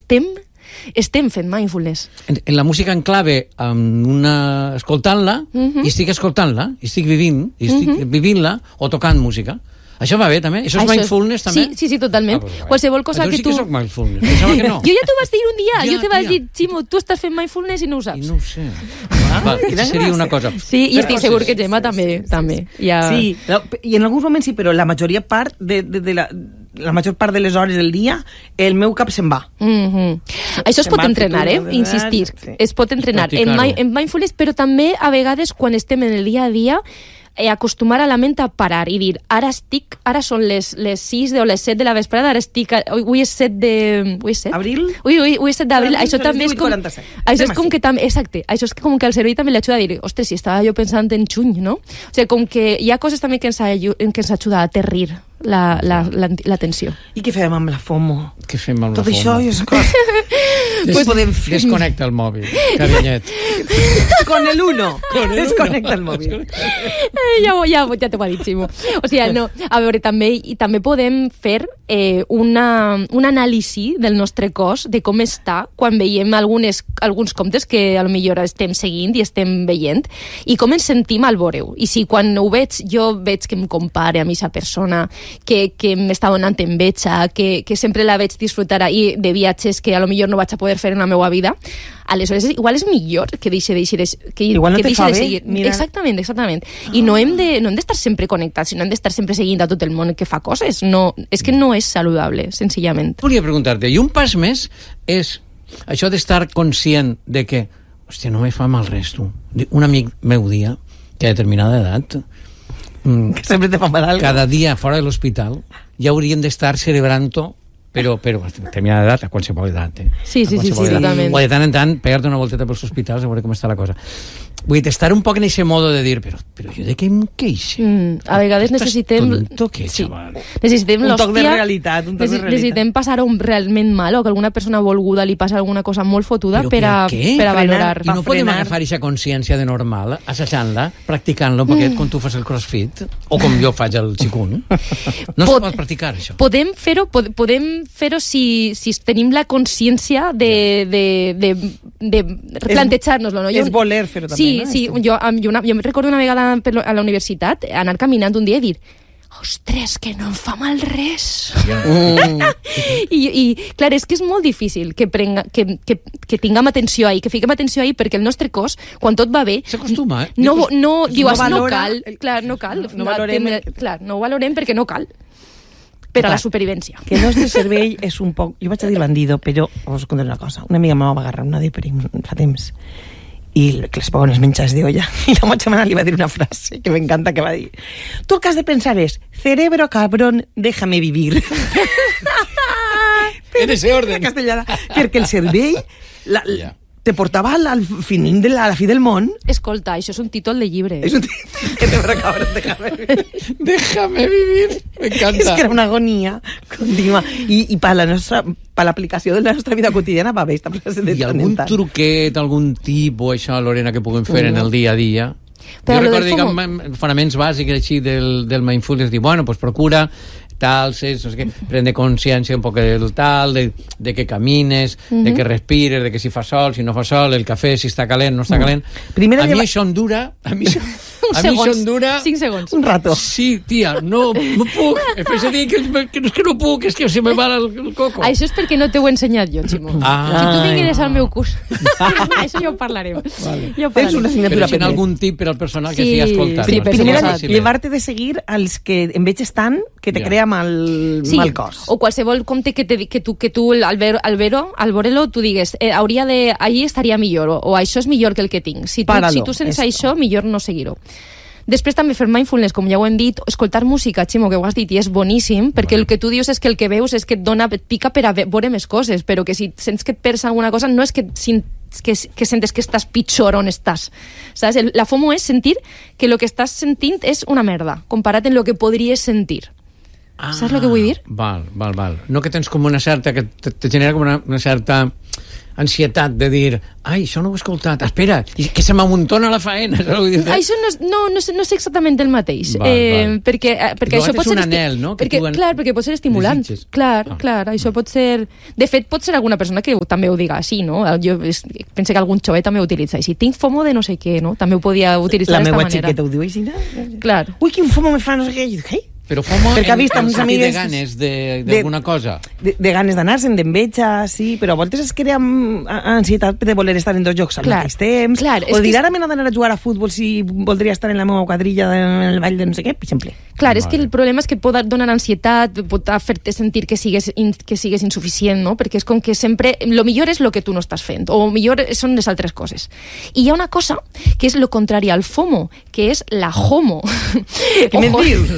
estem fent mindfulness. En la música en clave, escoltant-la, i estic escoltant-la, i estic vivint-la, o tocant música. Això va bé, també? Això és mindfulness, també? Sí, totalment. Qualsevol cosa que tu... Sí que soc mindfulness. Pensava que no. Jo ja t'ho vas dir un dia. Jo te vaig dir, Ximo, tu estàs fent mindfulness i no ho saps. I no ho sé. Seria una cosa. Sí, i estic segur que Gemma també. Sí, i en alguns moments sí, però la major part de les hores del dia el meu cap se'n va. Això es pot entrenar, insistir. Es pot entrenar en mindfulness, però també a vegades quan estem en el dia a dia acostumar a la ment a parar i dir, ara són les 6 o les 7 de la vesprada, avui és 7 de... Avui és 7? Abril? Avui és 7 d'abril, això també és com... 47. Això és com que també... Exacte, això és com que el cervell també l'ajuda a dir, ostres, si estava jo pensant en juny, no? O sigui, com que hi ha coses també que ens ajuda a aterrir la tensió. I què fem amb la FOMO? Què fem amb la FOMO? Tot això i les coses. Pues podem fer... Desconnecta el mòbil, carinyet. Con el 1. Desconnecta el mòbil. Ja t'ho va dir, Ximo. O sigui, no, a veure, també podem fer un anàlisi del nostre cos, de com està, quan veiem alguns comptes que potser estem seguint i estem veient, i com ens sentim al veure-ho. I si quan ho veig, jo veig que em compare amb aquesta persona, que m'està donant enveja, que sempre la veig disfrutar ahir de viatges que potser no vaig a poder fer en la meva vida, aleshores igual és millor que deixi de seguir. Exactament. I no hem d'estar sempre connectats, sinó hem d'estar sempre seguint a tot el món que fa coses. No, és que no és saludable, senzillament. Volia preguntar-te, i un pas més és això d'estar conscient de que, hòstia, no me fa mal res, tu. Un amic meu dia, que a determinada edat, que sempre te fa mal algo. Cada dia fora de l'hospital ja hauríem d'estar celebrant-ho, però a determinada edat, a qualsevol edat. Sí, totalment. O de tant en tant, pegar-te una volteta pels hospitals a veure com està la cosa. Vull dir, estar un poc en aquest modo de dir, però jo de què em queixo? A vegades necessitem... Necessitem un toc de realitat. Necessitem passar un realment mal, o que alguna persona volguda li passa alguna cosa molt fotuda per a valorar. I no podem agafar aquesta consciència de normal, assajant-la, practicant-la un poquet com tu fas el crossfit, o com jo faig el qigong. No es pot practicar, això. Podem fer-ho si tenim la consciència de plantejar-nos-lo. És voler fer-ho també. Sí, jo em recordo una vegada a la universitat anar caminant un dia i dir, ostres, que no em fa mal res. I clar, és que és molt difícil que tinguem atenció ahí, que fiquem atenció ahí, perquè el nostre cos, quan tot va bé, s'acostuma, no cal. Clar, no cal. No ho valorem perquè no cal. Per a la supervivència. Que el nostre cervell és un poc... Jo vaig a dir bandido, però us contaré una cosa. Una amiga meva va agarrar una deprim fa temps i que les ponen els menjars de olla, i la meva germana li va dir una frase que m'encanta, que va dir, tu el que has de pensar és, cerebro cabrón, déjame vivir. En ese orden. Castellana. Perquè el cervell te portava al fin de la fi del món. Escolta, això és un títol de llibre. És un cerebro cabrón, déjame vivir. Déjame vivir. M'encanta. És que era una agonia contínua. I per l'aplicació de la nostra vida quotidiana va bé esta frase de tant en tant. I algun truquet, algun tip o això, Lorena, que puguem fer en el dia a dia? Jo recordo que fonaments bàsics així del mindfulness, dir, bueno, pues procura tal, no sé què, prendre consciència un poc del tal, de que camines, de que respires, de que si fa sol, si no fa sol, el cafè, si està calent, no està calent. A mi això em dura... A mi això em dura... 5 segons. Un rato. Sí, tia, no puc. És a dir, que no puc, és que se me va el coco. Això és perquè no t'ho he ensenyat jo, Ximo. Si tu vingueres al meu curs, això ja ho parlarem. Tens una assignatura pendent. Algun tip per al personal que estigui escoltant. Sí, primera, llevar-te de seguir els que enveges tant que te crea mal cos. O qualsevol compte que tu al veure-lo, tu digues, allí estaria millor, o això és millor que el que tinc. Si tu sents això, millor no seguir-ho. Després també fer mindfulness, com ja ho hem dit, escoltar música, Ximo, que ho has dit, i és boníssim, perquè el que tu dius és que el que veus és que et pica per a veure més coses, però que si sents que et perds alguna cosa no és que sentes que estàs pitjor on estàs. Saps? La FOMO és sentir que el que estàs sentint és una merda, comparat amb el que podries sentir. Saps el que vull dir? Val. No que tens com una certa... que te genera com una certa ansietat de dir, ai, això no ho he escoltat, espera, que se m'amuntona la faena. Això no és exactament el mateix. Perquè això pot ser... un anel, no? Clar, perquè pot ser estimulant. Clar, això pot ser... De fet, pot ser alguna persona que també ho diga així, no? Jo penso que algun xovet també ho utilitza així. Tinc FOMO de no sé què, no? També ho podia utilitzar d'esta manera. La meva xiqueta ho diu així, no? Clar. Ui, quin FOMO me fa, no sé què. Què? Però FOMO perquè ha vist en sentit amigues, de ganes d'alguna cosa. De ganes d'anar-se'n, d'enveja, sí, però a voltes es crea ansietat de voler estar en dos llocs al mateix temps. O dir, ara m'he d'anar a jugar a futbol si voldria estar en la meva quadrilla en el ball de no sé què, per exemple. Clar, és que el problema és que pot donar ansietat, pot fer-te sentir que sigues insuficient, no? Perquè és com que sempre... Lo millor és lo que tu no estàs fent, o millor són les altres coses. I hi ha una cosa que és lo contrari al FOMO, que és la HOMO. Què me dius?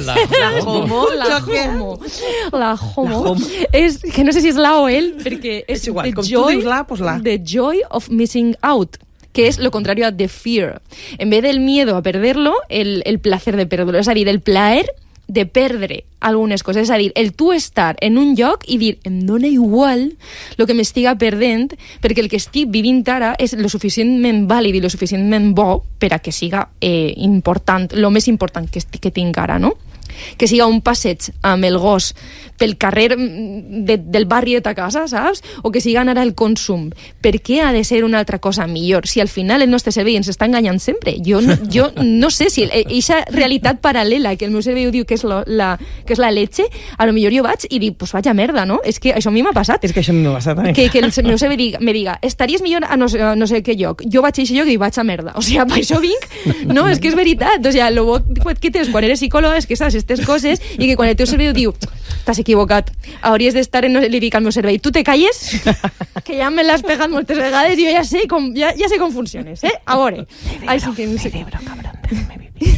La homo. És que no sé si és la o el, perquè és igual, com tu dius la, pues la. The joy of missing out, que és lo contrario a the fear. En vez del miedo a perderlo, el placer de perderlo. És a dir, el plaer de perdre algunes coses. És a dir, el tu estar en un lloc i dir, em dona igual el que m'estiga perdent, perquè el que estic vivint ara és lo suficientment vàlid i lo suficientment bo per a que siga important, lo més important que tinc ara, no? Que siga un passeig amb el gos pel carrer del barri de ta casa, saps? O que siga anar al consum. Per què ha de ser una altra cosa millor? Si al final el nostre cervell ens està enganyant sempre. Jo no sé si aquesta realitat paral·lela que el meu cervell diu que és la leche, a lo millor jo vaig i dic, pues vaya merda, no? És que això a mi m'ha passat. És que això a mi m'ha passat també. Que el meu cervell me diga, estaries millor a no sé què lloc. Jo vaig a aquest lloc i vaig a merda. O sigui, per això vinc. No, és que és veritat. O sigui, el bo que tens quan eres psicòloga és que saps aquestes coses i que quan el teu cervell diu, t'has equivocat, hauries d'estar en... Li dic al meu cervell, tu te calles, que ja me l'has pegat moltes vegades i jo ja sé com funciones, a veure. Cerebro, cabrón, déjame vivir.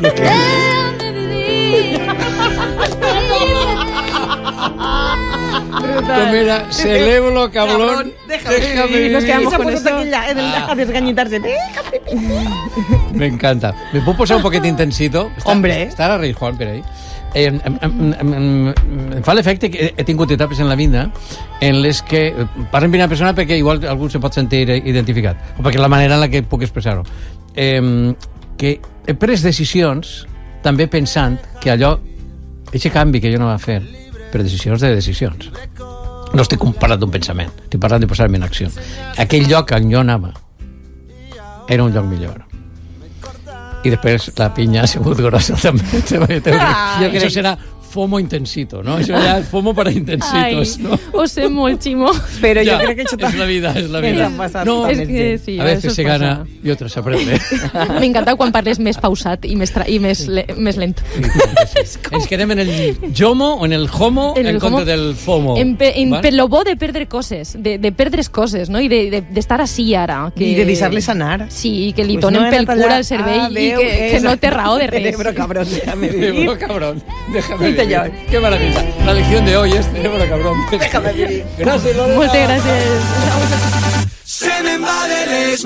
Com era? Celebro, cabrón, déjame vivir. Nos quedamos con eso. A desgañitarse. Me encanta. ¿Me puedo posar un poquito intensito? Hombre. Està a reír, Juan, per ahí. Em fa l'efecte que he tingut etapes en la vida en les que parlo en primera persona perquè igual algú se pot sentir identificat o perquè la manera en la que puc expressar-ho, que he pres decisions també pensant que allò, aquest canvi que jo no va fer per decisions, no estic parlant d'un pensament, estic parlant de posar-me en acció. Aquell lloc on jo anava era un lloc millor i després la pinya ha sigut grossa també. Això serà FOMO intensito, ¿no? Això ja és FOMO para intensitos, ¿no? Ho sé molt, Ximo. Pero yo creo que eso es la vida, es la vida. No, es que sí, a veces se gana y otros se aprende. M'encanta quan parles més pausat i més lent. Ens quedem en el JOMO o en el HOMO en contra del FOMO. Per lo bo de perdre coses, de perdre's coses, no? I d'estar així ara. I de deixar-les anar. Sí, que li donen pel cul al cervell i que no té raó de res. Cerebro, cabrón, déjame vivir. Cerebro, cabrón, déjame vivir. Qué maravilla. La lección de hoy es cerebro, cabrón. Déjame vivir. Gracias, Lorena. Moltes gràcies. Se m'embaden les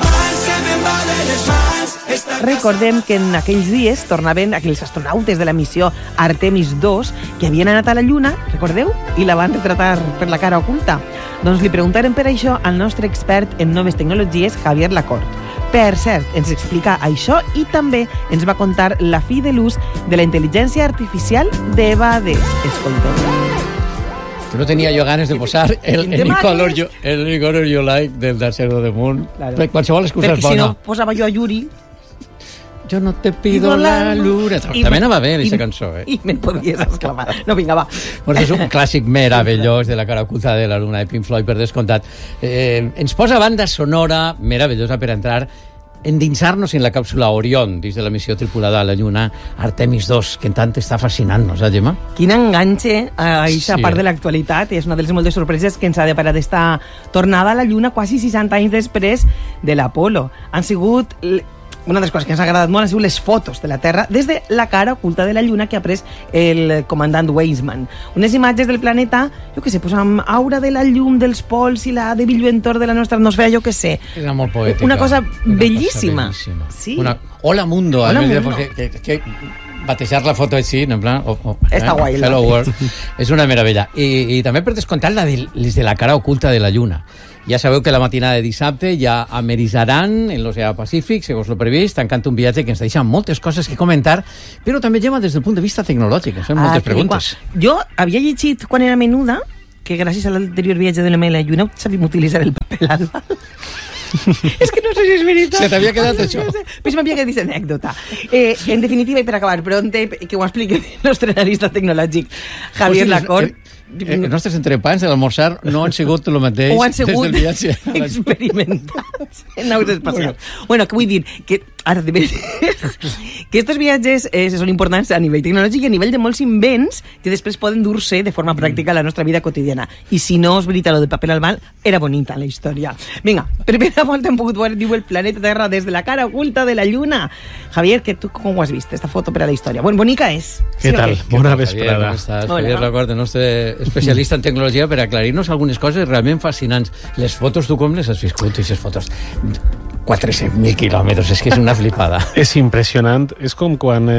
mans. Recordem que en aquells dies tornaven aquells astronautes de la missió Artemis 2 que havien anat a la Lluna, recordeu? I la van retratar per la cara oculta. Doncs li preguntaren per això al nostre expert en noves tecnologies, Javier Lacort. Per cert, ens explica això i també ens va contar la fi de l'ús de la intel·ligència artificial d'Eva-D. Escoltem. No tenía yo ganas de posar el color you like del Dark Side of the Moon. Claro. Qualsevol excusa és bona. Perquè si no posava jo a Yuri... Yo no te pido la luna. També anava bé, aquesta cançó, I me'n podies exclamar. No, vinga, va. Pues és un clàssic meravellós de la cara oculta de la luna de Pink Floyd, per descomptat. Ens posa banda sonora meravellosa per entrar endinsar-nos en la càpsula Orion dins de la missió tripulada a la Lluna Artemis 2, que en tant està fascinant-nos, Gemma? Quin enganxe a aquesta part de l'actualitat. És una de les moltes sorpreses que ens ha deparat esta tornada a la Lluna quasi 60 anys després de l'Apolo. Han sigut... Una de les coses que ens ha agradat molt han sigut les fotos de la Terra des de la cara oculta de la Lluna que ha pres el comandant Weissman. Unes imatges del planeta, jo què sé, pues amb aura de la llum dels pols i la de brilluentor de la nostra atmosfera, jo què sé. Era molt poètica. Una cosa bellíssima. Sí. Hola mundo. Hola mundo. Que batejar la foto així, en plan... Està guai. Hello world. És una meravella. I també per descomptar les de la cara oculta de la Lluna. Ja sabeu que la matinada de dissabte ja ameritzaran en l'Oceà Pacífic, segons lo previst, tancant un viatge que ens deixa moltes coses que comentar, però també, Gemma, des del punt de vista tecnològic. Ens fem moltes preguntes. Jo havia llegit, quan era menuda, que gràcies a l'anterior viatge de la meva lluna sabíem utilitzar el paper albal. És que no sé si és veritat. Se t'havia quedat això? Pues m'havia quedat aquesta anècdota. En definitiva, i per acabar pronte, que ho expliqui el nostre analista tecnològic, Javier Lacor. Els nostres entrepans de l'almorzar no han sigut el mateix o han sigut des del viatge. Experimentats en naus espacials. Bueno, que vull dir que ara de veres que estos viatges són importants a nivell tecnològic i a nivell de molts invents que després poden dur-se de forma pràctica a la nostra vida quotidiana. I si no és veritat lo del paper albal, era bonita la història. Vinga, primera volta hem pogut veure, diu, el planeta Terra des de la cara oculta de la Lluna. Javier, que tu com ho has vist, esta foto per a la història? Bueno, bonica és. Què tal? Bona vesprada. Javier Lacor, el nostre especialista en tecnologia, per aclarir-nos algunes coses realment fascinants. Les fotos, tu com les has viscut, aquestes fotos? 400.000 quilòmetres, és que és una flipada. És impressionant. És com quan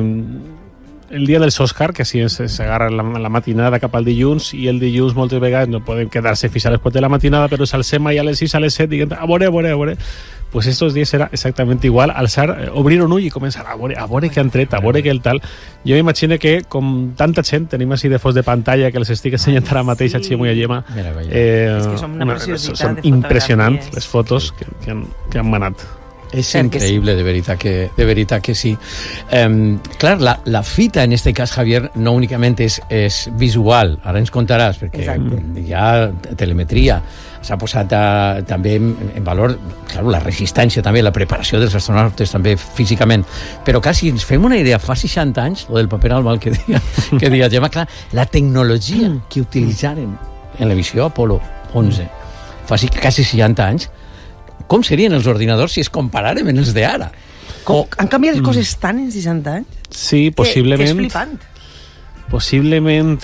el dia dels Òscar, que així s'agarra la matinada cap al dilluns, i el dilluns moltes vegades no poden quedar-se fins a les 4 de la matinada, però s'alcem allà a les 6, a les 7, dient, a veure. Pues estos días era exactamente igual, alçar, obrir un ull i començar a veure què han tret, a veure què el tal. Jo m'imagino que, com tanta gent, tenim així de fons de pantalla que les estic ensenyant ara mateix a Ximo i a Gemma. És que són una preciositat. Són impressionants les fotos que han manat. És increïble, de veritat que sí. Clar, la fita, en este cas, Javier, no únicament és visual, ara ens contaràs, perquè hi ha telemetria, s'ha posat també en valor, clar, la resistència també, la preparació dels astronautes també físicament, però clar, si ens fem una idea, fa 60 anys, lo del paper albal que deia Gemma, clar, la tecnologia que utilitzaren en la missió Apolo 11 fa quasi 60 anys, com serien els ordinadors si es comparàrem amb els d'ara? Han canviat les coses tant en 60 anys? Sí, possiblement. Que és flipant. Possiblement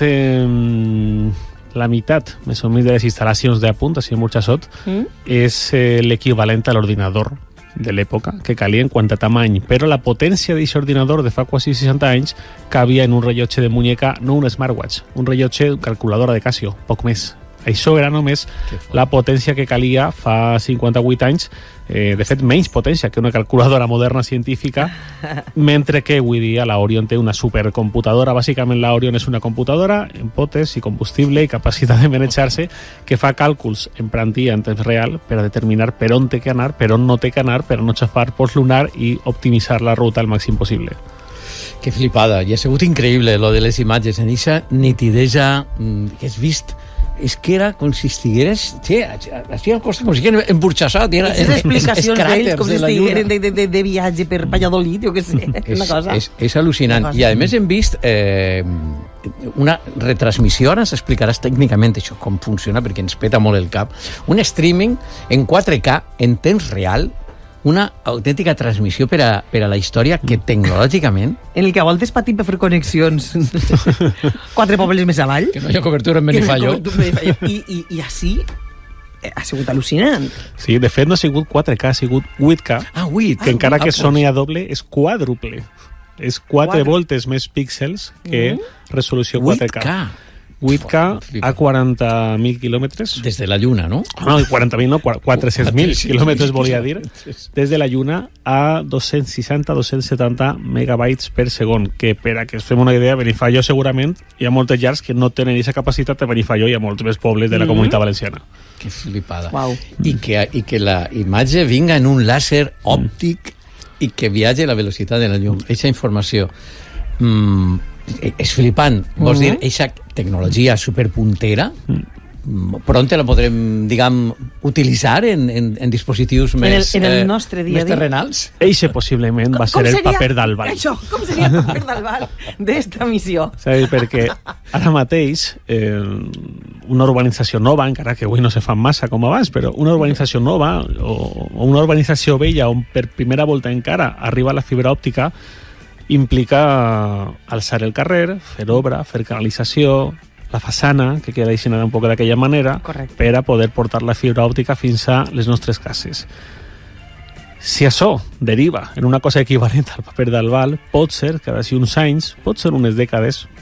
la meitat, més o menys, de les instal·lacions d'apunt, així en Burxassot, és l'equivalent a l'ordinador de l'època que calia en quant a tamany, però la potència d'aquest ordinador de fa quasi 60 anys cabia en un rellotge de muñeca, no un smartwatch, un rellotge calculadora de Casio, poc més. Això era només la potència que calia fa 58 anys, de fet menys potència que una calculadora moderna científica, mentre que avui dia l'Orion té una supercomputadora. Bàsicament l'Orion és una computadora amb potes i combustible i capacitat de manejar-se que fa càlculs en plantilla en temps real per a determinar per on té que anar, per on no té que anar, per a no xafar pols lunar i optimitzar la ruta al màxim possible. Que flipada, i ha sigut increïble lo de les imatges, en aquesta nitidesa que has vist. És que era com si estigueres... Així al costat, com si estigueren en Burxassot. Les explicacions d'ells, com si estigueren de viatge per Valladolid, jo què sé, una cosa. És al·lucinant. I a més hem vist una retransmissió, ara ens explicaràs tècnicament això, com funciona, perquè ens peta molt el cap. Un streaming en 4K, en temps real, una autèntica transmissió per a la història que tecnològicament... En el que a voltes patim per fer connexions 4 pobles més avall. Que no hi ha cobertura en Benifallo. I així ha sigut al·lucinant. Sí, de fet no ha sigut 4K, ha sigut 8K. 8. Que encara que soni a doble, és quàdruple. És 4 voltes més píxels que resolució 4K. 8K a 40.000 quilòmetres. Des de la Lluna, no? No, 40.000 no, 400.000 quilòmetres volia dir. Des de la Lluna a 260-270 megabytes per segon, que per a que es fem una idea, Benifallo segurament hi ha moltes llars que no tenen aquesta capacitat. A Benifallo hi ha molts més pobles de la Comunitat Valenciana. Que flipada. Wow. I que la imatge vinga en un làser òptic i que viatge a la velocitat de la llum. Eixa informació és flipant. Vols dir, eixa tecnologia superpuntera pronto la podrem, diguem, utilitzar en dispositius més en el nostre dia a dia terrenals? Eixe possiblement va ser el paper d'Albal. Això, com seria el paper d'Albal d'esta missió? Saps? Perquè ara mateix una urbanització nova, encara que avui no se fan massa com abans, però una urbanització nova o una urbanització vella on per primera volta encara arriba la fibra òptica implica alçar el carrer, fer obra, fer canalització, la façana, que queda dissenyada un poc d'aquella manera. Correcte. Per a poder portar la fibra òptica fins a les nostres cases. Si això deriva en una cosa equivalent al paper d'Albal, pot ser que d'ací uns anys, pot ser unes dècades,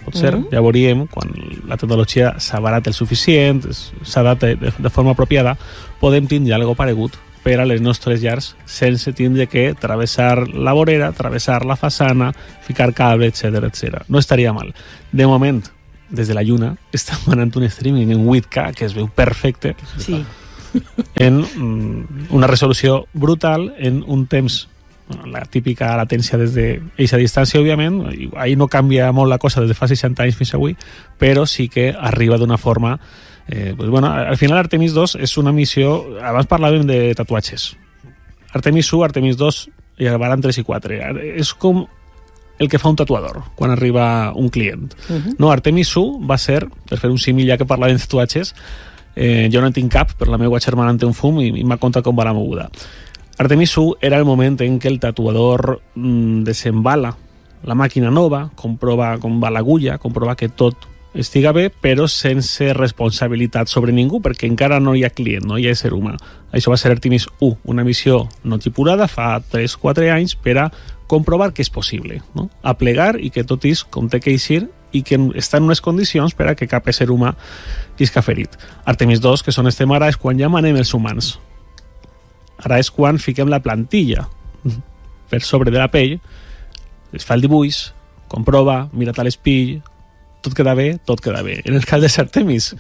potser, ja veuríem, quan la tecnologia s'abarata el suficient, s'adapta de forma apropiada, podem tindre algo paregut per a les nostres llars sense tindre que travessar la vorera, travessar la façana, ficar cable, etc. No estaria mal. De moment, des de la Lluna, estan manant un streaming en 8K que es veu perfecte, Sí. en una resolució brutal, en un temps, la típica latència des d'aquesta distància, òbviament, ahir no canvia molt la cosa des de fa 60 anys fins avui, però sí que arriba d'una forma... pues bueno, al final Artemis 2 és una missió... Abans parlàvem de tatuatges. Artemis 1, Artemis 2, i acabaran 3 i 4. És com el que fa un tatuador quan arriba un client. No, Artemis 1 va ser, per fer un símil ja que parlàvem de tatuatges, jo no en tinc cap, però la meva germana en té un fum i m'ha contat com va la moguda. Artemis 1 era el moment en què el tatuador desembala la màquina nova, comprova com va l'agulla, comprova que tot estiga bé, però sense responsabilitat sobre ningú, perquè encara no hi ha client, no hi ha ésser humà. Això va ser Artemis 1, una missió no tripulada fa 3-4 anys per a comprovar que és possible, no? A plegar i que tot és com té que eixir i que està en unes condicions per a que cap ésser humà isca ferit. Artemis 2, que és on estem ara, és quan ja manem els humans. Ara és quan fiquem la plantilla per sobre de la pell, es fa el dibuix, comprova, mira't a l'espill, tot queda bé, tot queda bé. En el cas de Artemis,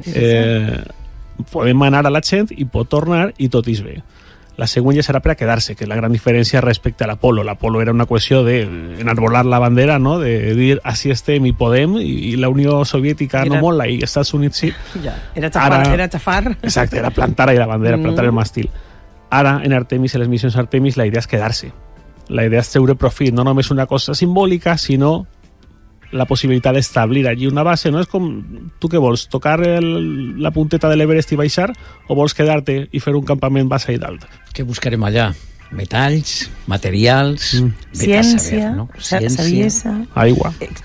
podem manar a la gent i pot tornar i tot és bé. La següent ja serà per a quedar-se, que és la gran diferència respecte a l'Apolo. L'Apolo era una qüestió d'enarbolar la bandera, no? De dir, així estem i podem, i la Unió Soviètica no mola, i els Estats Units sí. Ja, era xafar. Exacte, era plantar ahí la bandera, plantar el màstil. Ara, en Artemis, en les missions Artemis, la idea és quedar-se. La idea és treure profit, no només una cosa simbòlica, sinó la possibilitat d'establir allí una base. No és com, tu què vols, tocar la punteta de l'Everest i baixar, o vols quedar-te i fer un campament base i dalt? Què buscarem allà? Metalls, materials, ciència, no? saviesa, aigua.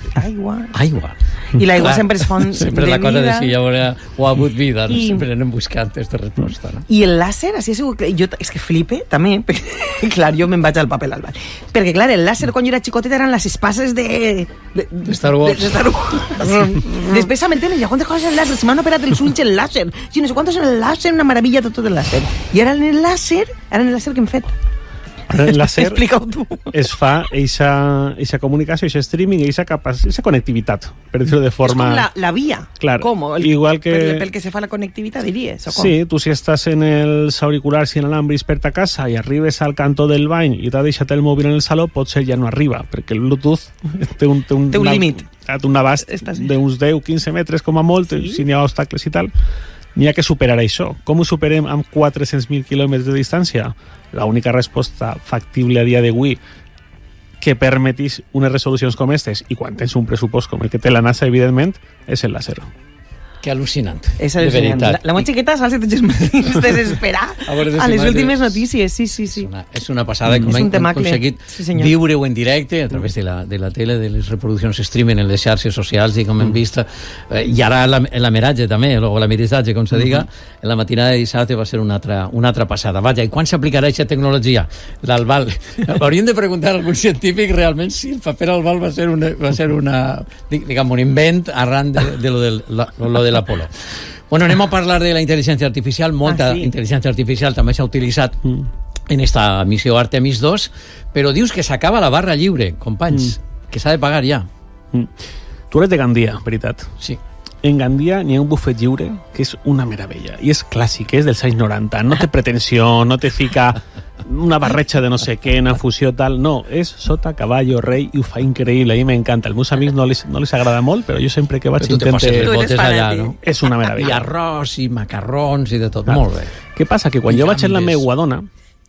Aigua. I l'aigua sempre és font sempre de la cosa vida. de si hi haurà o ha hagut vida, no? Sempre anem buscant aquesta resposta, no? I el làser, així ha sigut... És que flipe, també, perquè, clar, jo me'n vaig al paper al bal. Perquè, clar, el làser, quan jo era xicoteta, eren les espases de Star Wars. De Star Wars. Després m'entenen, ja quantes coses el làser, si m'han operat els ulls el làser, si no sé quantos en el làser, una meravella tot el làser. I ara en el làser que hem fet. El làser Explica-ho tu. es fa eixa comunicació, eixa streaming, eixa connectivitat, per dir-ho de forma... És com la via. Clar, com? igual que... Pel que se fa la connectivitat, diries? O com? Sí, tu si estàs en els auriculars i en l'alambris per ta casa i arribes al cantó del bany i t'ha deixat el mòbil en el saló, potser ja no arriba, perquè el Bluetooth té un límit. Té un abast d'uns 10-15 metres com a molt, si n'hi ha obstacles i tal. N'hi ha que superar això. Com ho superem amb 400.000 quilòmetres de distància? L'única resposta factible a dia d'avui que permetís unes resolucions com aquestes, i quan tens un pressupost com el que té la NASA, evidentment, és el làser. Que al·lucinant. És al·lucinant. La meva xiqueta s'ha desesperar a les últimes notícies. Sí. És una passada com hem aconseguit viure-ho en directe a través de la tele, de les reproduccions streaming en les xarxes socials, i com hem vist, i ara l'amiratge també, o l'amiratge, com se diga, en la matinada de dissabte va ser una altra passada. Vaja, i quan s'aplicarà aquesta tecnologia? L'Albal. Hauríem de preguntar a algun científic realment si el paper Albal va ser un invent arran de lo de l'Apolo. Bueno, anem a parlar de la intel·ligència artificial. Molta intel·ligència artificial també s'ha utilitzat en esta missió Artemis 2, però dius que s'acaba la barra lliure, companys, que s'ha de pagar ja. Tu eres de Gandia, veritat? Sí. En Gandia n'hi ha un bufet lliure que és una meravella, i és clàssic, és dels anys 90, no té pretensió, no te fica una barreja de no sé què, una fusió tal, no, és sota caballo rei i ho fa increïble, a mi m'encanta. Als meus amics no les agrada molt, però jo sempre que vaig intento... allà, no? És una meravella. I arròs, i macarrons, i de tot, molt bé. Què passa? Que quan jo vaig amb la meva dona,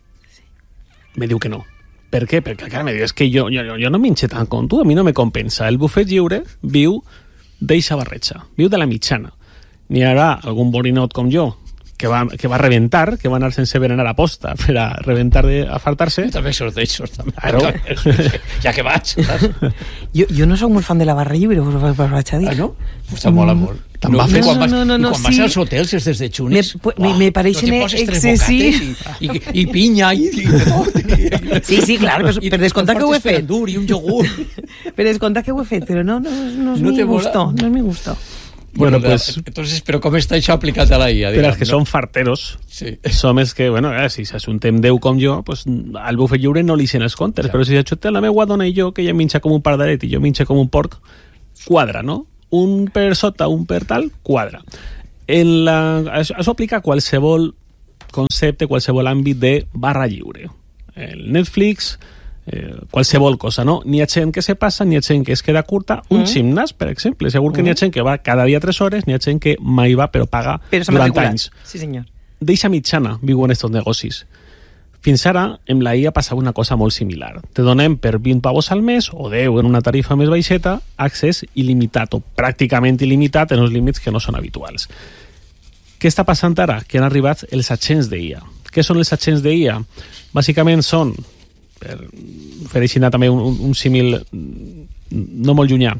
me diu que no. Per què? Perquè, clar, me diu, és que jo no minxe tant com tu, a mi no me compensa. El bufet lliure viu d'eixa barreja, viu de la mitjana. N'hi haurà algun borinot com jo que va a reventar, que va a anar sense berenar a posta per a reventar a faltar-se. També sóc d'aixòs, també. Claro. Ja que vaig, saps? Jo no soc molt fan de la barra lliure, us vaig a dir. Ah, no? Està mola molt. Te'n va fer? Quan No, vas sí. als hotels és des de xunis. Me pareixen excessius. I pinya i tot. Sí, clar, per descomptar que ho he fet. I un iogurt. Per descomptar que ho he fet, però no és No mi te gusto. mola? No és mi gusto. Bueno, pues... Entonces, però com està això aplicat a la IA? Per als que són farteros, Sí. som els que, bueno, si s'assuntem 10 com jo, pues, al bufet lliure no li sent els comptes, Clar. però si s'ajuntem la meva dona i jo, que ella minxa com un pardaret i jo minxa com un porc, quadra, no? Un per sota, un per tal, quadra. Això aplica a qualsevol concepte, qualsevol àmbit de barra lliure. El Netflix, qualsevol cosa, no? N'hi ha gent que se passa, n'hi ha gent que es queda curta. Un gimnàs, per exemple, segur que n'hi ha gent que va cada dia 3 hores, n'hi ha gent que mai va, però paga durant anys. Sí, senyor. D'eixa mitjana viu en estos negocis. Fins ara, amb la IA passava una cosa molt similar. Te donem per 20 pavos al mes, o 10 en una tarifa més baixeta, accés il·limitat, o pràcticament il·limitat en uns límits que no són habituals. Què està passant ara? Que han arribat els agents d'IA. Què són els agents d'IA? Bàsicament són, per ofereixin també un símil no molt llunyà,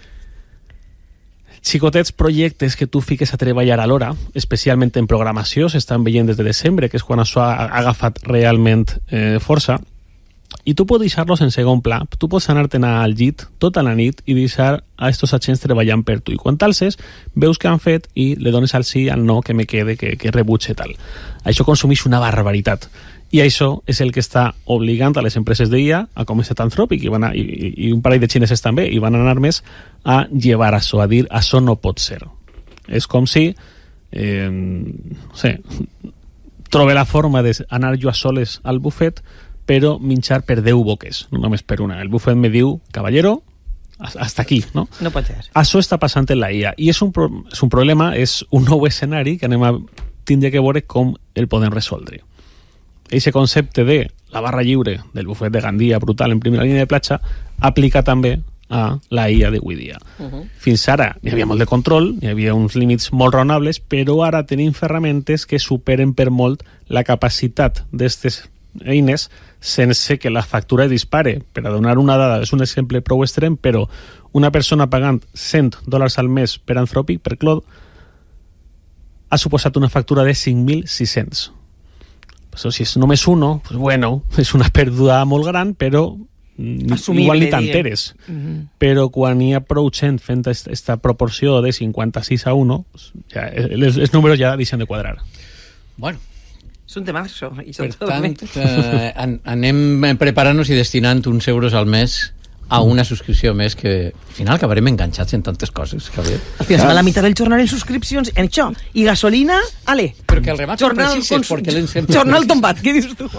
xicotets projectes que tu fiques a treballar alhora, especialment en programació, s'estan veient des de desembre, que és quan això ha agafat realment força, i tu pots deixar-los en segon pla. Tu pots anar-te'n al llit tota la nit i deixar a estos agents treballant per tu. I quan t'alces, veus què han fet i le dones al sí, al no, que me quede, que rebutge tal. Això consumeix una barbaritat. I això és el que està obligant a les empreses d'IA, a com és Anthropic, i un parell de xineses també, i van anar més a llevar això, a dir, això no pot ser. És com si, no sé, trobe la forma d'anar jo a soles al bufet, però minxar per 10 boques, no només per una. El bufet me diu, caballero, hasta aquí, no? No pot ser. Això està passant en la IA, i és un problema, és un nou escenari que anem a tindre que veure com el podem resoldre. Eixe concepte de la barra lliure del bufet de Gandia brutal en primera línia de platja aplica també a la IA d'avui dia. Fins ara hi havia molt de control, hi havia uns límits molt raonables, però ara tenim ferramentes que superen per molt la capacitat d'aquestes eines sense que la factura dispare. Per a donar una dada, és un exemple prou extrem, però una persona pagant $100 al mes per Anthropic, per Claude, ha suposat una factura de 5.600. Però si és només uno, pues bueno, és una pèrdua molt gran, però igual ni t'enteres. Però quan hi ha prou gent fent aquesta proporció de 56 a 1, pues ja, els números ja deixen de quadrar. Bueno, és un tema, això. Per tant, anem preparant-nos i destinant uns euros al mes a una subscripció més que al final acabarem enganxats en tantes coses, Javier. Al final se va la meitat del jornal en subscripcions, en això. I gasolina, ale. Però que el remat són precises, perquè l'hem sempre... Jornal tombat, què dius tu?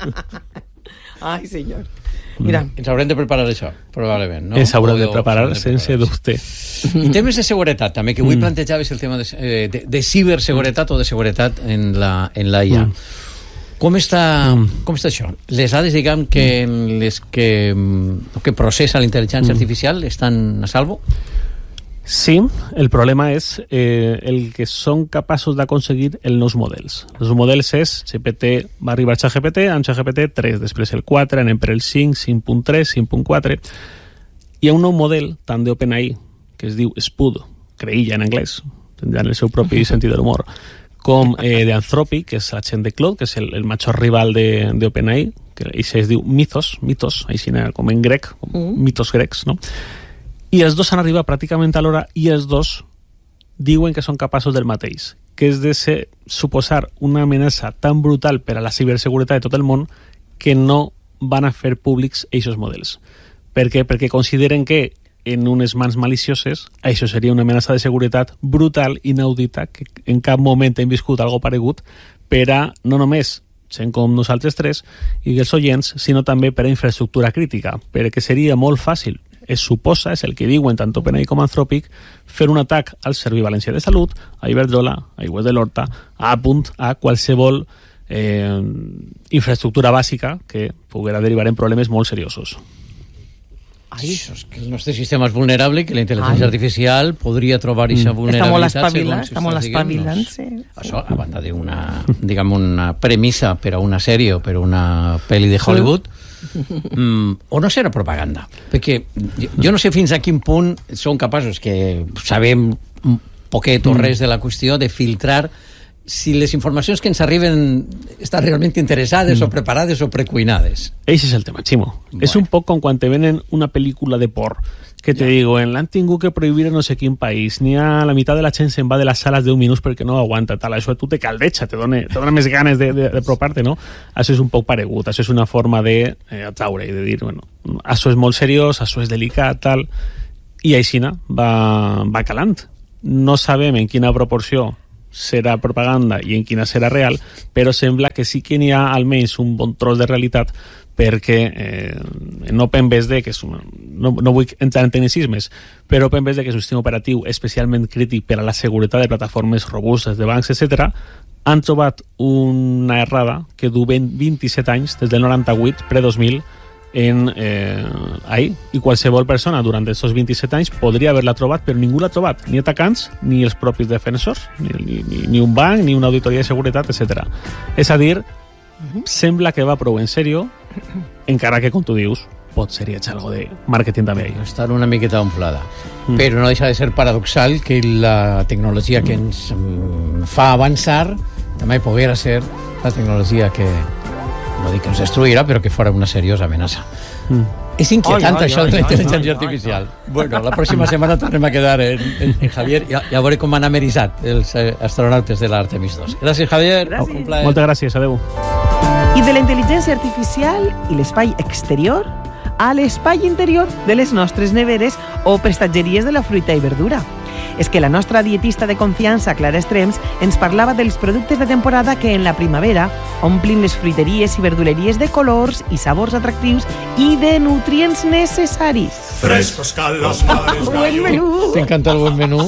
Ai, senyor. Mira. Ens haurem de preparar això, probablement, no? Ens haurem de preparar sense dubte. I temes de seguretat, també, que avui plantejaves el tema de ciberseguretat o de seguretat en la IA. Com està això? Les dades, diguem, que processa la intel·ligència artificial estan a salvo? Sí, el problema és el que són capaços d'aconseguir els nous models. Els models és GPT, va arribar a ChatGPT, amb ChatGPT 3, després el 4, anem per el 5, 5.3, 5.4. Hi ha un nou model, tant d'OpenAI, que es diu Spud, creïlla en anglès, tindran el seu propi sentit de l'humor, com d'Anthropic, que és la gent de Claude, que és el major rival d'OpenAI, que es diu Mythos, així com en grec, mitos grecs, no? I els dos han arribat pràcticament a l'hora i els dos diuen que són capaços del mateix, que és de suposar una amenaça tan brutal per a la ciberseguretat de tot el món que no van a fer públics aquests models. Per què? Perquè consideren que en unes mans malicioses això seria una amenaça de seguretat brutal, inaudita, que en cap moment hem viscut algo paregut per a no només gent com nosaltres tres i els oients, sinó també per a infraestructura crítica, perquè seria molt fàcil, es suposa, és el que diuen tant OpenAI com Anthropic, fer un atac al Servei Valencià de Salut, a Iberdrola, a Aigües de l'Horta, a Apunt, a qualsevol infraestructura bàsica que poguera derivar en problemes molt seriosos. És que el nostre sistema és vulnerable i que la intel·ligència artificial podria trobar aquesta vulnerabilitat. Està molt espavilant, sí. Això, a banda d'una, diguem, una premissa per a una sèrie o per a una pel·li de Hollywood, o no serà propaganda? Perquè jo no sé fins a quin punt són capaços, que sabem un poquet o res de la qüestió, de filtrar si les informacions que ens arriben estan realment interessades o preparades o precuinades. Ese es el tema, Chimo. Bueno. Es un poc com quan te venen una pel·lícula de por, que te digo, l'han tingut que prohibir en no sé quin país, ni a la meitat de la gent se'n va de les sales 10 minuts perquè no aguanta, tal. Això tu te caldeja, te dona més ganes d'apropar-te, no? Això és un poc paregut, això és una forma d'atraure i de dir, bueno, això és molt seriós, això és delicat, tal, i aixina va calant. No sabem en quina proporció serà propaganda i en quina serà real, però sembla que sí que n'hi ha almenys un bon tros de realitat, perquè en OpenBSD, que és no vull entrar en tecnicismes, però OpenBSD, que és un sistema operatiu especialment crític per a la seguretat de plataformes robustes, de bancs, etc., han trobat una errada que du 27 anys, des del 98, pre-2000, ahí, i qualsevol persona durant aquests 27 anys podria haver-la trobat, però ningú l'ha trobat, ni atacants ni els propis defensors, ni un banc, ni una auditoria de seguretat, etc. És a dir, sembla que va prou en sèrio, encara que, com tu dius, pot ser algo de màrqueting també. Estar una miqueta inflada. Però no deixa de ser paradoxal que la tecnologia que ens fa avançar també poguera ser la tecnologia que, no dic que ens destruirà, però que fora una seriosa amenaça. És inquietant això de la intel·ligència artificial. Bueno, la pròxima setmana tornem a quedar en Javier i a veure com han ameritzat els astronautes de l'Artemis 2. Gràcies, Javier. Gràcies. Moltes gràcies, adeu. I de la intel·ligència artificial i l'espai exterior a l'espai interior de les nostres neveres o prestatgeries de la fruita i verdura. És que la nostra dietista de confiança, Clara Estrems, ens parlava dels productes de temporada que en la primavera omplin les fruiteries i verduleries de colors i sabors atractius i de nutrients necessaris. Frescos calos mares. Buen menú! T'encanta el buen menú?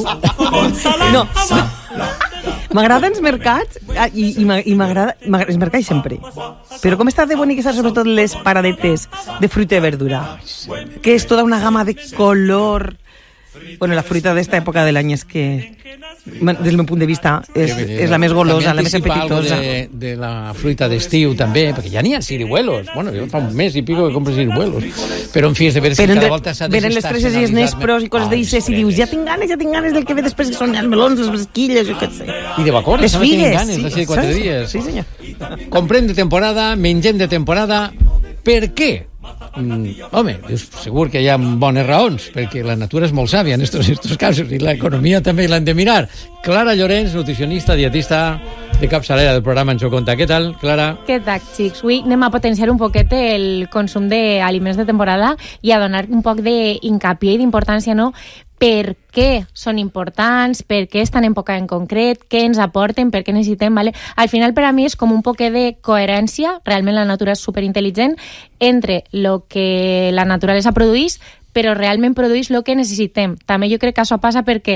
No, m'agraden els mercats i m'agrada els mercats sempre. Però com està de boniques sobretot les paradetes de fruita i verdura? Que és tota una gamma de color. Bueno, la fruita d'esta època de l'any és que, des del meu punt de vista, és la més golosa, la més apetitosa. De la fruita d'estiu també, perquè ja n'hi ha sirihuelos. Bueno, jo fa un mes i pico que compro sirihuelos. Però en fi, és de veure si cada volta s'ha venen les freses i els nespros i coses d'aixes i dius, ja tinc ganes del que ve després, que són els melons, les bresquilles, jo què sé. I de bacores, les figues, ganes, sí, 4 dies. Sí, senyor. Comprem de temporada, mengem de temporada. Per què? Home, segur que hi ha bones raons, perquè la natura és molt sàvia en estos casos i l'economia també l'han de mirar. Clara Llorenç, nutricionista, dietista de capçalera del programa En Xo Conta. Què tal, Clara? Què tal, xics? Avui anem a potenciar un poquet el consum d'aliments de temporada i a donar un poc d'incapié i d'importància, no?, per què són importants, per què estan en època en concret, què ens aporten, per què necessitem, ¿vale? Al final, per a mi, és com un poquet de coherència, realment la natura és superintel·ligent, entre el que la naturalesa produeix, però realment produeix el que necessitem. També jo crec que això passa perquè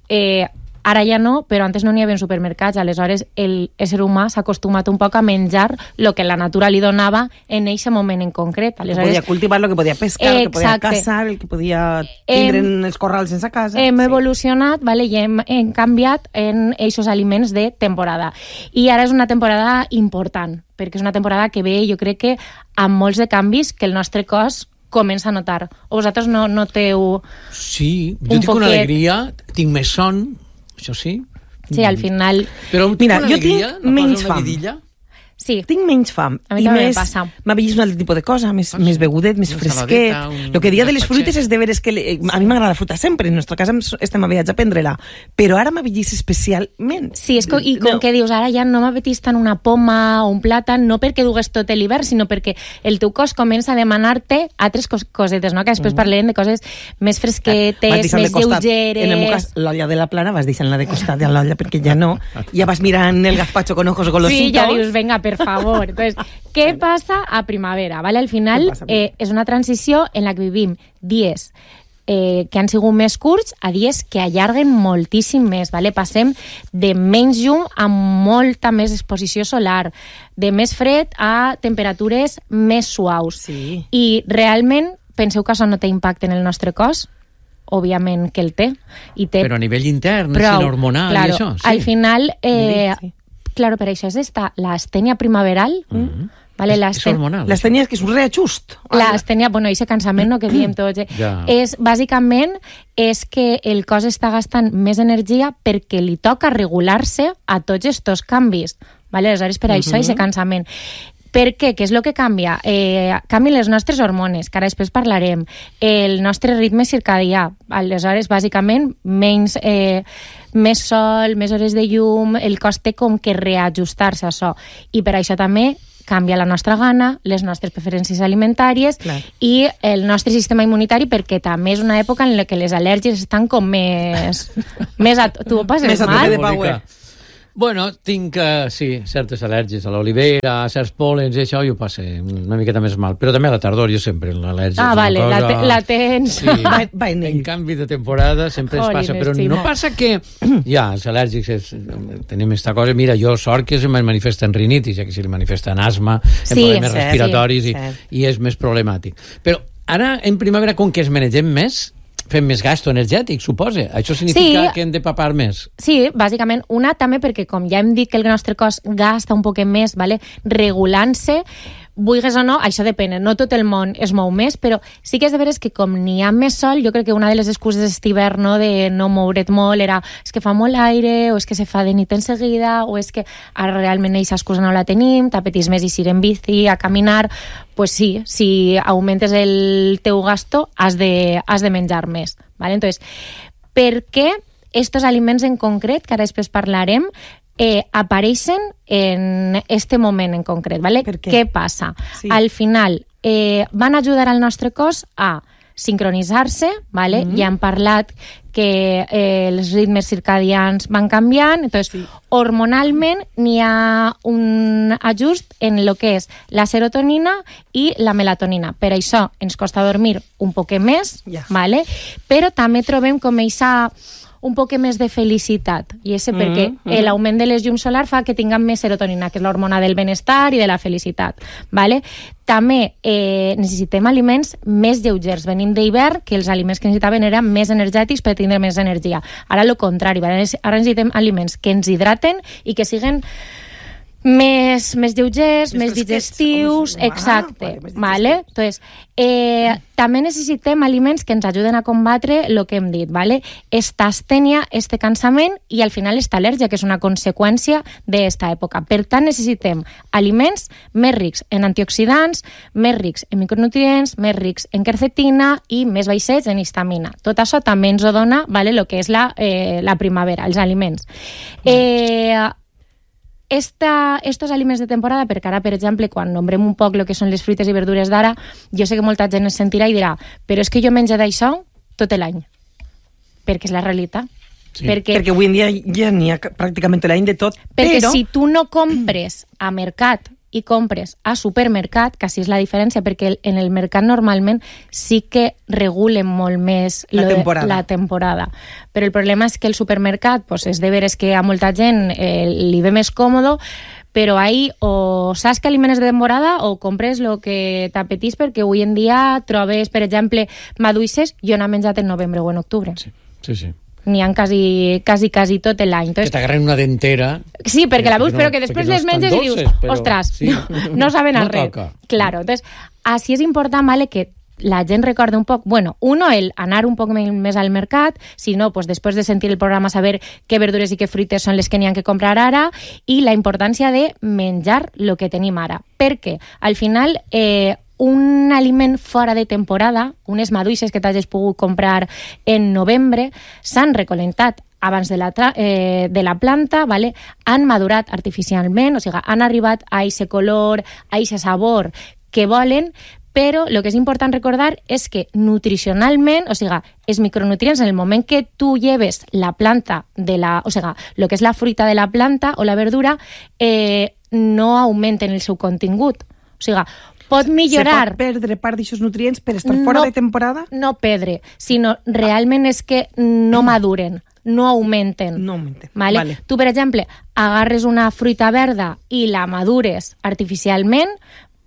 ara ja no, però antes no n'hi havia supermercats, aleshores l'ésser humà s'ha acostumat un poc a menjar el que la natura li donava en aquest moment en concret. Aleshores, podia cultivar, el que podia pescar, el que podia caçar, el que podia tindre en els corrals sense casa. Hem evolucionat, vale, i hem canviat en aquests aliments de temporada. I ara és una temporada important, perquè és una temporada que ve, jo crec que amb molts de canvis que el nostre cos comença a notar. O vosaltres no noteu... Sí, jo tinc una alegria, tinc més son, això sí. Sí, al final... Però mira, jo tinc menys fam. Sí. Tinc menys fam. A mi també passa. M'ha vist un altre tipus de cosa, més begudet, més fresquet. El que dia de les fruites és de veres que... A mi m'agrada la fruita sempre, en el nostre cas estem aviats a prendre-la, però ara m'ha vist especialment. Sí, i com que dius, ara ja no m'apeteix tant una poma o un plàtan, no perquè dugues tot l'hivern, sinó perquè el teu cos comença a demanar-te altres cosetes, no? Que després parlarem de coses més fresquetes, més lleugeres... En el meu cas, l'olla de la plana vas deixant-la de costat de l'olla perquè ja no, ja vas mirant el gazpacho con ojos golositos. Sí, ja dius, venga, per favor. Entonces, ¿qué pasa a primavera? ¿Vale? Al final és una transició en la que vivim dies que han sigut més curts a dies que allarguen moltíssim més. ¿Vale? Passem de menys llum a molta més exposició solar, de més fred a temperatures més suaus. Sí. I realment penseu que això no té impacte en el nostre cos? Òbviament que el té. Però a nivell intern, hormonal claro, i això. Sí. Al final, claro, per això és l'astènia primaveral, vale, és hormonal. L'astènia és un reajust. L'astènia, bueno, aquest cansament no, que diem tots, és, bàsicament, és que el cos està gastant més energia perquè li toca regular-se a tots aquests canvis. Vale? Aleshores, per això, aquest cansament. Per què? Què és el que canvia? Canvien les nostres hormones, que ara després parlarem, el nostre ritme circadià. Aleshores, bàsicament, més sol, més hores de llum, el cos té com que reajustar-se a això. I per això també canvia la nostra gana, les nostres preferències alimentàries i el nostre sistema immunitari, perquè també és una època en la que les al·lèrgies estan com més tu ho passes mal? Bueno, tinc, sí, certes al·lèrgies a l'olivera, a certs pòlens i això, jo passo una miqueta més mal. Però també a la tardor, jo sempre l'al·lèrgia vale, la tens. Sí, en canvi de temporada sempre ens passa, però no passa que els al·lèrgics tenim esta cosa. Mira, jo sort que se me manifesta en rinitis, ja que si li manifesta en asma, en problemes respiratoris i és més problemàtic. Però ara, en primavera, com que es menegem més, fem més gasto energètic, suposa. Això significa que hem de papar més. Sí, bàsicament. Una també perquè, com ja hem dit que el nostre cos gasta un poquet més, regulant-se, vulguis o no, això depèn, no tot el món es mou més, però sí que és de veres que com n'hi ha més sol, jo crec que una de les excuses d'aquest hivern, no, de no moure't molt, era és que fa molt aire, o és que se fa de nit en seguida, o és que ara realment aquesta excusa no la tenim, t'apetís més ir en bici, a caminar, pues sí, si augmentes el teu gasto, has de menjar més. ¿Vale? Entonces, per què estos aliments en concret, que ara després parlarem, apareixen en este moment en concret, ¿vale? Què passa? Sí. Al final, van ajudar al nostre cos a sincronitzar-se, ¿vale? Ja hem parlat que els ritmes circadians van canviant, entonces, hormonalment n'hi ha un ajust en lo que és la serotonina i la melatonina. Per això ens costa dormir un poquet més, ¿vale? Però també trobem com un poc més de felicitat, i és perquè l'augment de les llums solar fa que tinguem més serotonina, que és l'hormona del benestar i de la felicitat. ¿Vale? També necessitem aliments més lleugers. Venim d'hivern, que els aliments que necessitaven eren més energètics per tindre més energia. Ara el contrari, ara necessitem aliments que ens hidraten i que siguen més lleugers, més digestius, exacte, vale? Entonces, també necessitem aliments que ens ajuden a combatre el que hem dit, vale? Esta astènia, este cansament i al final esta al·lèrgia, que és una conseqüència d'esta època. Per tant, necessitem aliments més rics en antioxidants, més rics en micronutrients, més rics en quercetina i més baixets en histamina. Tot això també ens ho dona, vale, el que és la primavera, els aliments. Estos aliments de temporada, perquè ara, per exemple, quan nombrem un poc el que són les fruites i verdures d'ara, jo sé que molta gent es sentirà i dirà, però és que jo menjo d'això tot l'any, perquè és la realitat. Sí. Perquè avui en dia ja n'hi ha pràcticament l'any de tot, perquè si tu no compres a mercat i compres a supermercat, que així és la diferència, perquè en el mercat normalment sí que regulen molt més la temporada. Però el problema és que el supermercat, pues, és de veres que a molta gent li ve més còmode, però ahí o saps que aliments de temporada o compres el que t'apetís, perquè avui en dia trobes, per exemple, maduixes, jo n'he menjat en novembre o en octubre. Sí. N'hi ha quasi tot l'any. Que t'agarren una dentera. Sí, perquè la veus, però que després les menges i dius, ostres, no saben a res. Claro, entonces, així és important, vale, que la gent recorda un poc, el anar un poc més al mercat, si no, pues després de sentir el programa saber què verdures i què fruites són les que n'hi ha que comprar ara, i la importància de menjar el que tenim ara. Perquè, al final, un aliment fora de temporada, unes maduixes que t'hagis pogut comprar en novembre, s'han recolectat abans de la planta, ¿vale? Han madurat artificialment, o sigui, han arribat a aquest color, a aquest sabor que volen, però el que és important recordar és que nutricionalment, o sigui, els micronutrients en el moment que tu lleves la planta o sigui, el que és la fruita de la planta o la verdura, no augmenten el seu contingut. O sigui, pot millorar... Se pot perdre part d'aixòs nutrients per estar fora de temporada? No perdre, sinó realment és que no maduren, no augmenten. Vale? Tu, per exemple, agarres una fruita verda i la madures artificialment,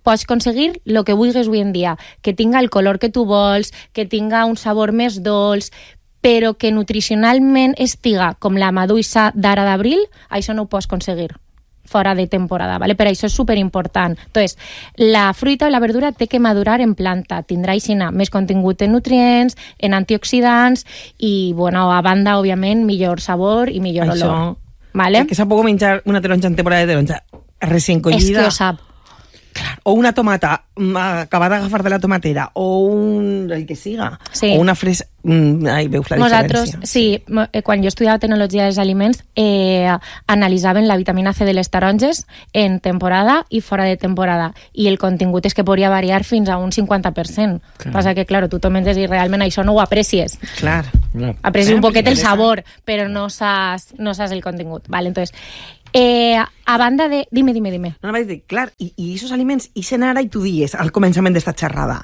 pots aconseguir el que vulguis avui en dia, que tinga el color que tu vols, que tinga un sabor més dolç, però que nutricionalment estiga com la maduixa d'ara d'abril, això no ho pots aconseguir fora de temporada, ¿vale? Per això és superimportant. Entonces, la fruita o la verdura té que madurar en planta, tindrà aixina més contingut en nutrients, en antioxidants i, bueno, a banda, òbviament, millor sabor i millor olor. ¿Vale? Que sap poc menjar una taronja en temporada de taronja recient collida. És que ho sap. Clar. O una tomata acabada d'agafar de la tomatera, o el que siga, sí. O una fresa... Ai, veus la diferència. Sí, quan jo estudiava tecnologia dels aliments, analitzaven la vitamina C de les taronges en temporada i fora de temporada, i el contingut és que podria variar fins a un 50%. Passa que, clar, tu t'ho menges i realment això no ho aprecies. Clar. Aprecies un poquet el sabor, però no saps el contingut. Vale, entonces... a banda de... Dime. No, clar, i esos aliments, i sen ara i tu dies al començament d'esta xerrada,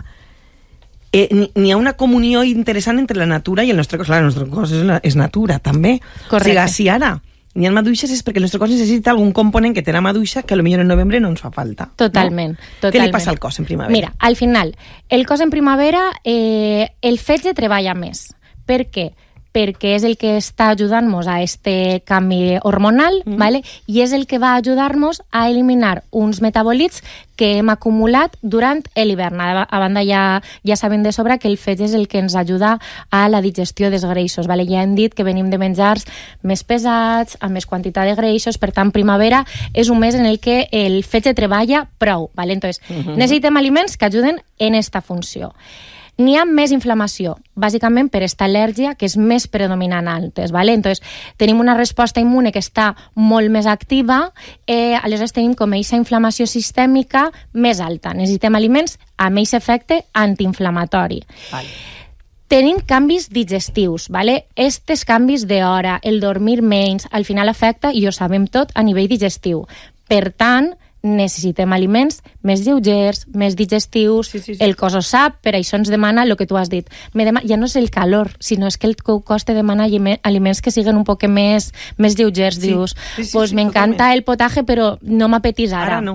n'hi ha una comunió interessant entre la natura i el nostre cos. Clar, el nostre cos és natura, també. Correcte. O sigui, si ara n'hi ha maduixes és perquè el nostre cos necessita algun component que té la maduixa que potser en novembre no ens fa falta. Totalment. No? Totalment. Què li passa al cos en primavera? Mira, al final, el cos en primavera, el fetge treballa més. Per què? Perquè és el que està ajudant-nos a este canvi hormonal, ¿vale? I és el que va ajudar-nos a eliminar uns metabòlits que hem acumulat durant l'hivern. A banda, ja sabem de sobre que el fetge és el que ens ajuda a la digestió dels greixos, ¿vale? Ja hem dit que venim de menjars més pesats, amb més quantitat de greixos, per tant, primavera és un mes en el que el fetge treballa prou, ¿vale? Entonces, necessitem aliments que ajuden en esta funció. N'hi ha més inflamació, bàsicament per esta al·lèrgia que és més predominant antes, ¿vale? Entonces, tenim una resposta immune que està molt més activa, aleshores tenim com aquesta inflamació sistèmica més alta. Necessitem aliments amb aquest efecte antiinflamatori. Vale. Tenim canvis digestius, ¿vale? Estes canvis d'hora, el dormir menys, al final afecta, i ho sabem tot, a nivell digestiu. Per tant, necessitem aliments més lleugers, més digestius, sí. El cos ho sap, per això ens demana el que tu has dit. Ja no és el calor, sinó és que el cos te demana aliments que siguin un poc més lleugers. Sí. Dius, pues m'encanta el potaje, però no m'apetís ara. Ara no.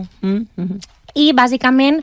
I bàsicament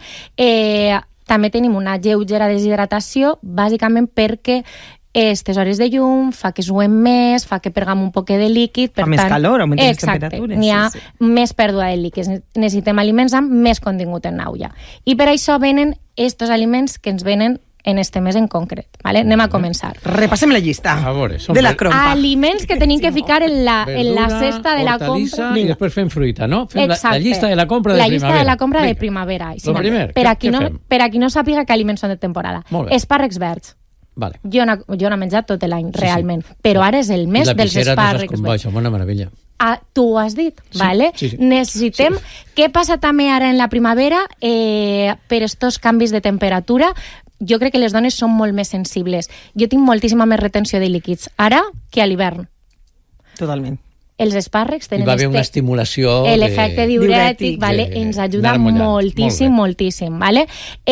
també tenim una lleugera deshidratació, bàsicament perquè aquestes hores de llum fa que suem més, fa que perdem un poc de líquid. Fa més calor, augmenten les temperatures. N'hi ha més pèrdua de líquids. Necessitem aliments amb més contingut en aigua. I per això venen estos aliments que ens venen en este mes en concret. ¿Vale? Anem a començar. Repassem la llista de la crompa. Aliments que tenim que ficar en la cesta de la compra. I després fem fruita, no? Fem la llista de la compra de primavera. La llista de la compra de primavera. Lo primer, per a qui no sàpiga que aliments són de temporada. Espàrrecs verds. Vale. Jo no he menjat tot l'any, realment. Però ara és el mes dels espàrrecs. Això, bona meravella. Tu ho has dit, ¿vale? Sí. Necessitem... Què passa també ara en la primavera per estos canvis de temperatura? Jo crec que les dones són molt més sensibles. Jo tinc moltíssima més retenció de líquids ara que a l'hivern. Totalment. Els espàrrecs tenen... I va haver una estimulació... L'efecte diurètic, ¿vale? Ens ajuda moltíssim, ¿vale?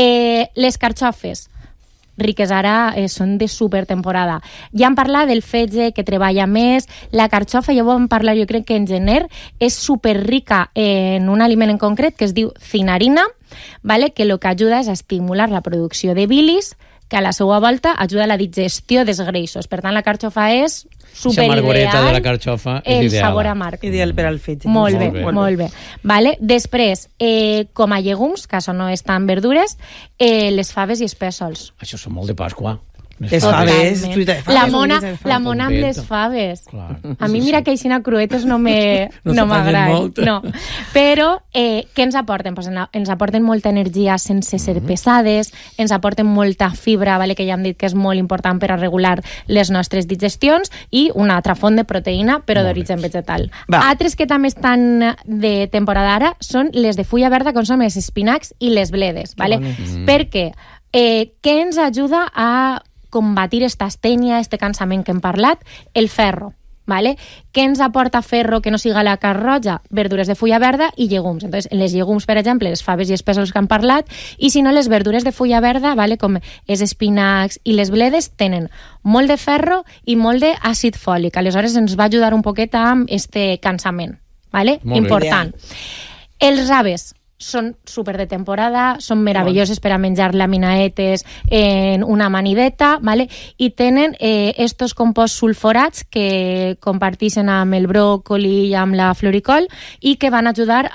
Les carxofes riques ara són de supertemporada. Ja hem parlat del fetge que treballa més, la carxofa, ja ho vam parlar jo crec que en gener, és superrica en un aliment en concret que es diu cinarina, ¿vale? Que el que ajuda és a estimular la producció de bilis, que a la seva volta ajuda a la digestió dels greixos. Per tant, la carxofa és superideal. La margoreta de la carxofa és ideal. El sabor amarg. Ideal per al fetge. Molt bé. Vale? Després, com a llegums, que això no és tan verdures, les faves i els pèsols. Això són molt de Pasqua. Les faves, la mona amb les faves. Clar, a mi mira que aixina cruetes no m'agraden. No. Però què ens aporten? Pues ens aporten molta energia sense ser pesades, ens aporten molta fibra, vale, que ja hem dit que és molt important per a regular les nostres digestions, i una altra font de proteïna, però d'origen vegetal. Altres que també estan de temporada ara són les de fulla verda, com són els espinacs i les bledes. Vale? Perquè què ens ajuda a combatir esta astènia, este cansament que hem parlat? El ferro. ¿Vale? Què ens aporta ferro que no siga la carn roja? Verdures de fulla verda i llegums. Entonces, les llegums, per exemple, les faves i els pèsols que hem parlat, i si no, les verdures de fulla verda, ¿vale? Com els espinacs i les bledes, tenen molt de ferro i molt d'àcid fòlic. Aleshores, ens va ajudar un poquet amb este cansament. ¿Vale? Important. Els raves són super de temporada, són meravelloses per a menjar laminaetes en una amanideta, ¿vale? I tenen estos composts sulforats que comparteixen amb el bròcoli i amb la floricol i que van ajudar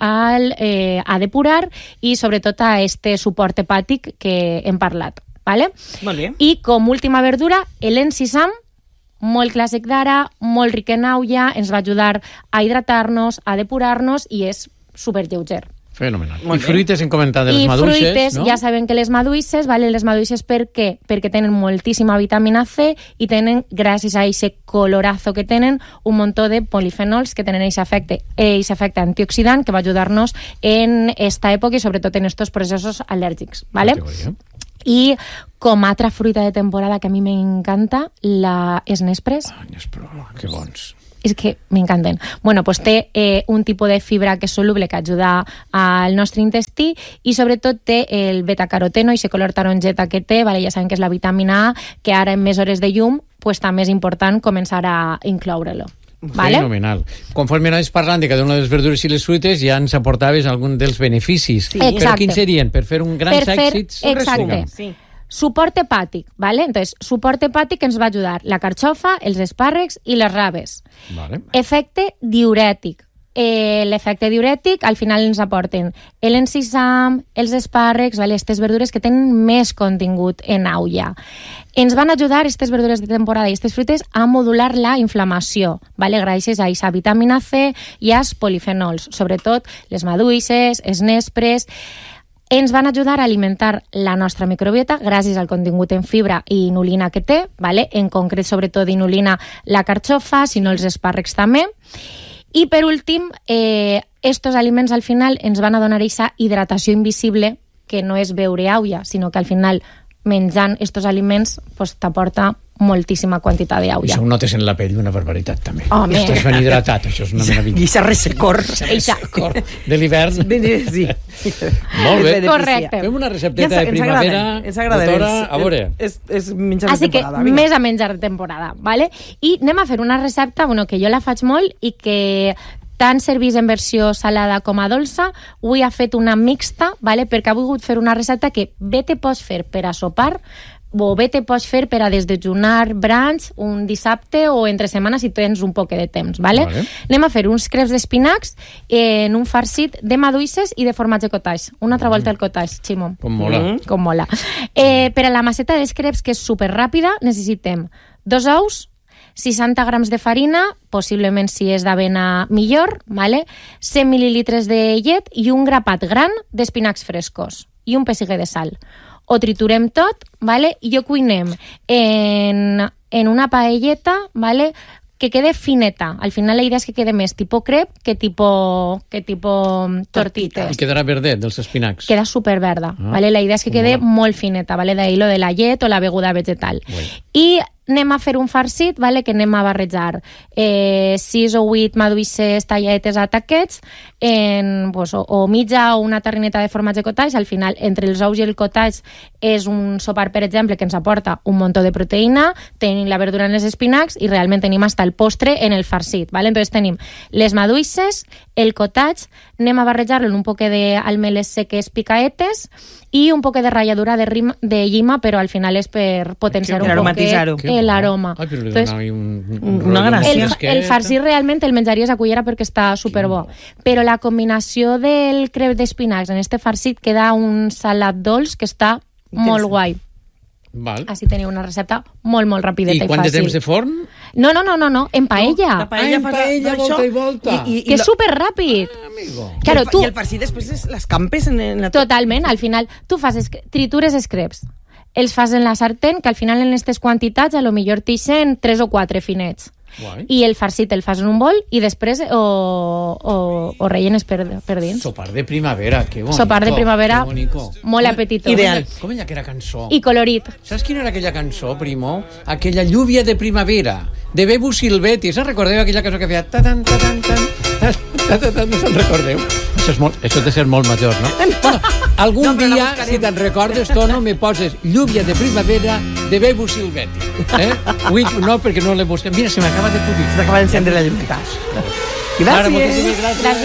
a depurar i sobretot a este suport hepàtic que hem parlat, ¿vale? Molt bé. I com última verdura, l'encísam, molt clàssic d'ara, molt ric en aulla, ens va ajudar a hidratar-nos, a depurar-nos i és superlleuger. Fenomenal. I fruites hem comentat de les I maduixes, fruites, no? ja sabem que les maduixes, ¿vale? Les maduixes per què? Perquè tenen moltíssima vitamina C i tenen, gràcies a aquest colorazo que tenen, un muntó de polifenols que tenen aquest efecte antioxidant que va ajudar-nos en esta època i sobretot en estos processos al·lèrgics, ¿vale? I com a altra fruita de temporada que a mi m'encanta, les nespres. Nespres, que bons. És que m'encanten. Bueno, pues té un tipus de fibra que és soluble que ajuda al nostre intestí i sobretot té el betacaroteno i aquest color tarongeta que té, vale? Ja sabem que és la vitamina A, que ara en més hores de llum pues, també és important començar a incloure-lo. Vale? Fenomenal. Conforme anaves parlant de cada una de les verdures i les fruites, ja ens aportaves algun dels beneficis. Sí. Exacte. Però quins serien? Per fer un grans èxits? Exacte. Sí. Suport hepàtic, ¿vale? Entonces, suport hepàtic ens va ajudar la carxofa, els espàrrecs i les raves. Vale. Efecte diurètic. L'efecte diurètic al final ens aporten l'encísam, els espàrrecs, ¿vale? Aquestes verdures que tenen més contingut en aulla. Ens van ajudar aquestes verdures de temporada i aquestes fruites a modular la inflamació, ¿vale? Gràcies a aquesta vitamina C i als polifenols, sobretot les maduixes, els nespres. Ens van ajudar a alimentar la nostra microbiota gràcies al contingut en fibra i inulina que té, ¿vale? En concret, sobretot inulina la carxofa, si no els espàrrecs també. I per últim, estos aliments al final ens van a donar aquesta hidratació invisible que no és beure aulla, sinó que al final menjant estos aliments pues, t'aporta moltíssima quantitat d'aigua. Això ho notes en la pell, una barbaritat, també. Home. Estàs ben hidratat, això és una meravella. I s'ha ressecor. De l'hivern. Sí. Molt bé. Correcte. Fem una recepteta de primavera. Ens agrada. Doctora, a veure. És menjar Així de que temporada. Vinga. més a menjar de temporada, ¿vale? I anem a fer una recepta que jo la faig molt i que tant servís en versió salada com a dolça. Avui ha fet una mixta, ¿vale? Perquè ha volgut fer una recepta que bé te pots fer per a sopar o bé te pots fer per a desdejunar brunch un dissabte o entre setmana si tens un poc de temps, ¿vale? Anem a fer uns creps d'espinacs en un farcit de maduixes i de formatge cottage. Una altra volta al cottage, Ximo. Com mola. Com mola. Per a la masseta dels creps, que és superràpida, necessitem 2 ous, 60 grams de farina, possiblement si és d'avena millor, ¿vale? 100 mil·lilitres de llet i un grapat gran d'espinacs frescos i un pessiguer de sal. Ho triturem tot, ¿vale? I ho cuinem en una paelleta, ¿vale? Que quede fineta. Al final la idea és que quede més tipus crep que tipus tortites. I quedarà verdet dels espinacs. Queda superverda, ¿vale? La idea és que quede molt fineta, ¿vale? D'ahí lo de la llet o la beguda vegetal. I anem a fer un farcit, ¿vale? Que anem a barrejar 6 o 8 maduixes talladetes a taquets o mitja o una tarrineta de formatge cottage. Al final, entre els ous i el cottage és un sopar, per exemple, que ens aporta un muntó de proteïna, tenim la verdura en els espinacs i realment tenim hasta el postre en el farcit, ¿vale? Entonces tenim les maduixes, el cottage, anem a barrejar-lo en un poc d'almeles seques picaetes i un poc de ratlladura de llima, però al final és per potenciar un poc l'aroma. Ai, però li dona una gràcia. El farcit realment el menjaries a cullera perquè està superbo. Però la combinació del crep d'espinacs en este farcit queda un salat dolç que està molt guai. Val. Així teniu una recepta molt, molt ràpida i fàcil. I quant de temps de forn? No, en paella. La paella, volta i volta. Que és superràpid. Amigo. Claro, I el farcit després les campes en la... Totalment, al final tu tritures els creps, els fas en la sartén, que al final en aquestes quantitats a lo millor t'ixen 3 o 4 finets. Guai. I el farcit el fas en un bol i després ho rellenes per dins. Sopar de primavera, que bonico. Sopar de primavera, molt apetitós. Ideal. Com era aquella cançó? I colorit. Saps quina era aquella cançó, Primo? Aquella lluvia de primavera, de Bebu Silvetti. Se'n recordeu aquella cançó que feia ta-tan, ta-tan, ta-tan, no se'n recordeu? Això té ser molt major, no? Bueno, algun dia, si te'n recordes, Tono, me poses lluvia de primavera de Bebu Silvetti. No, perquè no l'he buscat. Mira, se m'acaba de pudir. S'acaba d'encendre la llum. Gràcies. Moltíssimes gràcies.